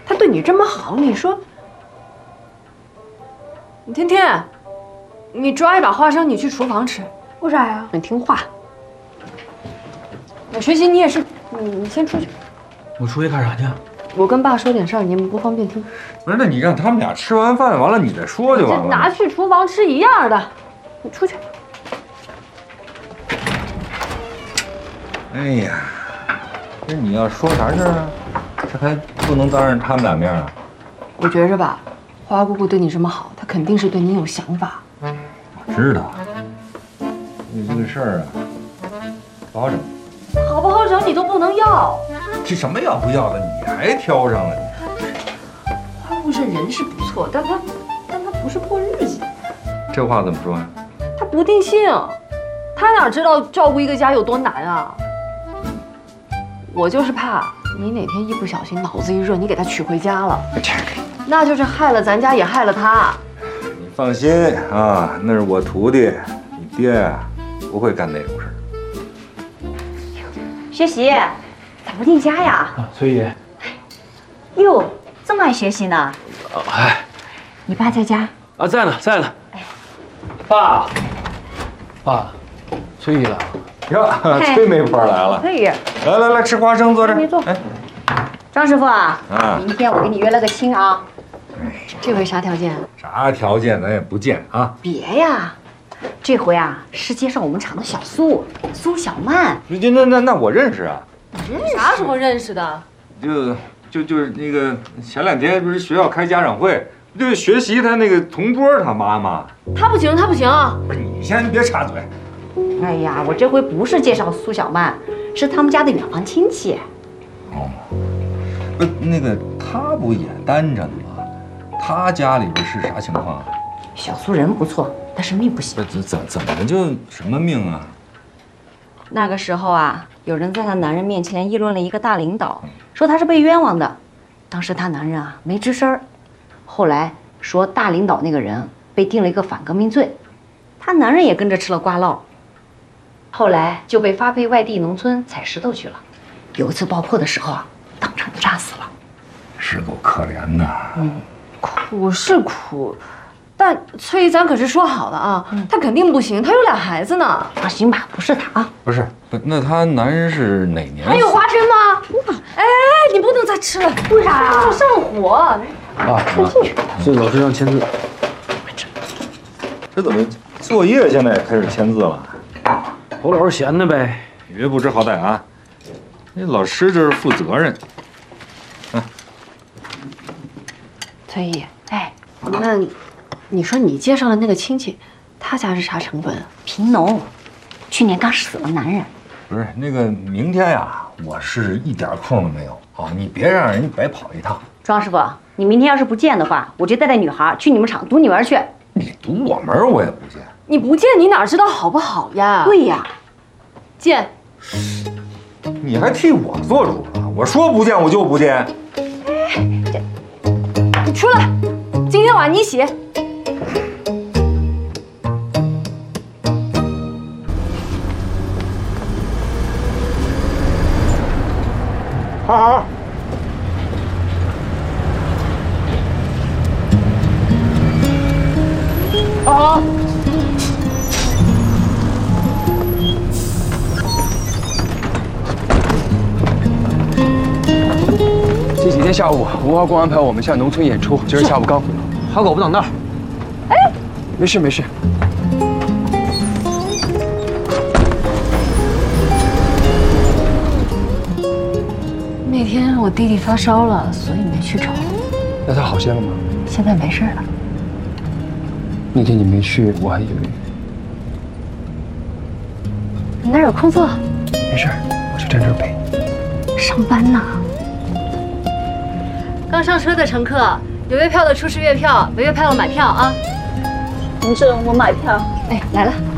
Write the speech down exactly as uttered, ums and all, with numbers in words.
他对你这么好，你说，你天天，你抓一把花生，你去厨房吃。 为啥呀？ 你听话。我学习你也是，你你先出去。 我出去干啥去？ 我跟爸说点事儿，你们不方便听。 不是，那你让他们俩吃完饭，完了你再说就完了。 拿去厨房吃一样的，你出去。 哎呀，这你要说啥事儿啊？这还不能当着他们俩面啊？ 我觉着吧，花姑姑对你这么好，她肯定是对你有想法。 我知道，你这个事儿啊，不好整。 好不好整你都不能要。 这什么要不要的，你还挑上了你？ 花姑姑这人是不错，但她，但她不是过日子。 这话怎么说呀？ 她不定性，她哪知道照顾一个家有多难啊？我就是怕你哪天一不小心脑子一热，你给她娶回家了，那就是害了咱家，也害了她。 你放心啊，那是我徒弟，你爹不会干那种事儿。 学习咋不进家呀？ 啊，崔姨。 哟，这么爱学习呢？ 哎， 你爸在家？ 啊，在呢，在呢。爸，爸，崔姨来了。 哟，崔媒婆来了。 可以。 来来来，吃花生，坐这儿。 没坐。 哎， 张师傅啊， 啊明天我给你约了个亲啊。 这回啥条件？ 啥条件咱也不见啊。 别呀，这回啊是介绍我们厂的小苏，苏小曼。 那那那那我认识啊。 啥时候认识的？ 就就就是那个前两天不是学校开家长会，就是学习他那个同桌他妈妈。 他不行，他不行。 不是你先别插嘴。 哎呀，我这回不是介绍苏小曼，是他们家的远房亲戚。 哦，不，那个他不也单着呢吗？他家里边是啥情况啊？ 小苏人不错，但是命不不行。 怎怎怎么就什么命啊？ 那个时候啊，有人在她男人面前议论了一个大领导，说他是被冤枉的。当时她男人啊没吱声儿，后来说大领导那个人被定了一个反革命罪，她男人也跟着吃了瓜烙。后来就被发配外地农村采石头去了。有一次爆破的时候啊，当场就炸死了。 是够可怜的。 嗯， 苦是苦，但崔姨咱可是说好了啊，他肯定不行，他有俩孩子呢。 放心吧，不是他啊。 不是，不，那他男人是哪年？ 还有花生吗？哎，你不能再吃了，为啥呀？上火。 爸，这老师让签字。 这怎么作业现在也开始签字了？ 侯老师闲的呗。 别不知好歹啊！那老师这是负责任。啊， 崔姨， 哎， 那你说你介绍的那个亲戚，他家是啥成分啊？ 贫农，去年刚死了男人。 不是那个明天呀，我是一点空都没有啊！你别让人白跑一趟。 庄师傅，你明天要是不见的话，我就带带女孩去你们厂堵你门去。 你堵我门我也不见。 你不见你哪知道好不好呀？ 对呀， 见。 你还替我做主啊！我说不见我就不见。 你出来，今天晚上你洗。 好好。好好。 这几天下午，文化宫安排我们下农村演出，今儿下午刚回来。好狗不长大。哎，没事没事。 那天我弟弟发烧了，所以没去成。 那他好些了吗？ 现在没事了。 那天你没去，我还以为…… 你哪有空坐？ 没事，我就站这儿陪你。 上班呢。刚上车的乘客，有月票的出示月票，没月票的买票啊。 同志，我买票。 哎，来了。